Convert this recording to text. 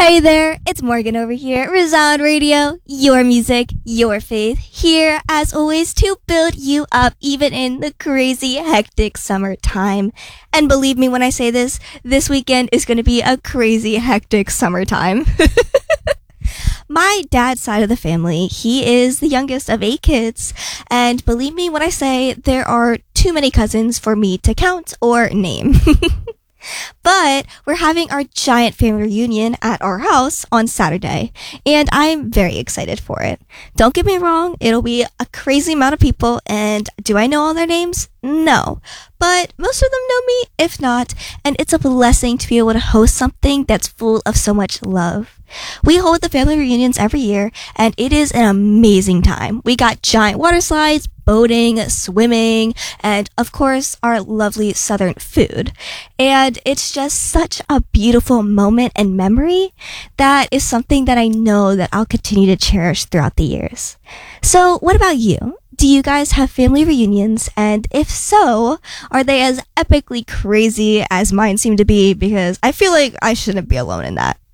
Hey there, it's Morgan over here, Resound Radio, your music, your faith, here as always to build you up even in the crazy hectic summertime. And believe me when I say this weekend is going to be a crazy hectic summertime. My dad's side of the family, he is the youngest of 8 kids, and believe me when I say there are too many cousins for me to count or name. But we're having our giant family reunion at our house on Saturday, and I'm very excited for it. Don't get me wrong, it'll be a crazy amount of people, and do I know all their names? No. But most of them know me, if not, and it's a blessing to be able to host something that's full of so much love. We hold the family reunions every year, and it is an amazing time. We got giant water slides, boating, swimming, and of course, our lovely southern food. And it's just such a beautiful moment and memory that is something that I know that I'll continue to cherish throughout the years. So what about you? Do you guys have family reunions? And if so, are they as epically crazy as mine seem to be? Because I feel like I shouldn't be alone in that.